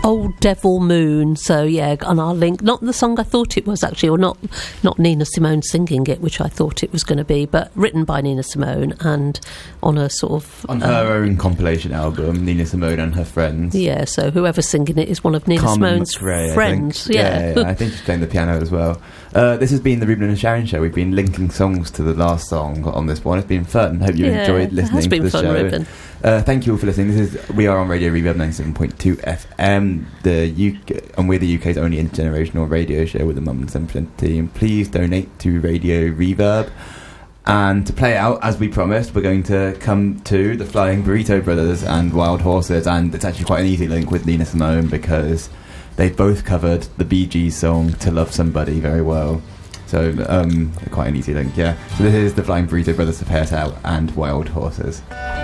Old Devil Moon. So yeah, and I'll link, not the song I thought it was actually, or not Nina Simone singing it, which I thought it was going to be, but written by Nina Simone and on a sort of on her own compilation album, Nina Simone and Her Friends. Yeah, so whoever's singing it is one of Nina Carmen Simone's McRae, friends. Yeah, I think she's playing the piano as well. This has been the Ruben and Sharon show. We've been linking songs to the last song on this one. It's been fun. Hope you enjoyed listening to the show. It has been fun, Ruben. Thank you all for listening. We are on Radio Reverb 97.2 FM, and we're the UK's only intergenerational radio show with the Mum and Son team. Please donate to Radio Reverb. And to play out, as we promised, we're going to come to the Flying Burrito Brothers and Wild Horses, and it's actually quite an easy link with Nina Simone because they've both covered the Bee Gees song To Love Somebody very well. So quite an easy link, yeah. So this is the Flying Burrito Brothers to play us out, and Wild Horses.